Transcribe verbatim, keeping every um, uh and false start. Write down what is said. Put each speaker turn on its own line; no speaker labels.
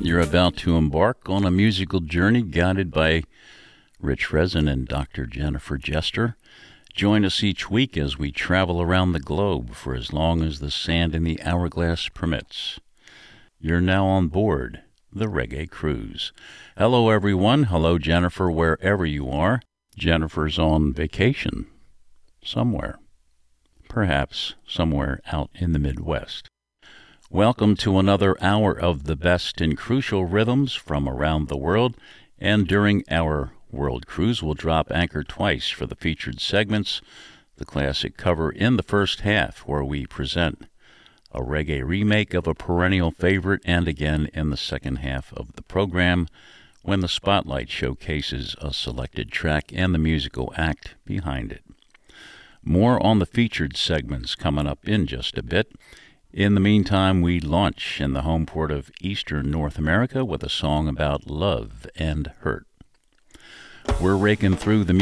You're about to embark on a musical journey guided by Rich Rezin and Doctor Jennifer Jester. Join us each week as we travel around the globe for as long as the sand in the hourglass permits. You're now on board the Reggae Cruise. Hello, everyone. Hello, Jennifer, wherever you are. Jennifer's on vacation somewhere, perhaps somewhere out in the Midwest. Welcome to another hour of the best and crucial rhythms from around the world, and during our World Cruise, we'll drop anchor twice for the featured segments, the classic cover in the first half, where we present a reggae remake of a perennial favorite, and again in the second half of the program, when the spotlight showcases a selected track and the musical act behind it. More on the featured segments coming up in just a bit. In the meantime, we launch in the home port of Eastern North America with a song about love and hurt. We're raking through the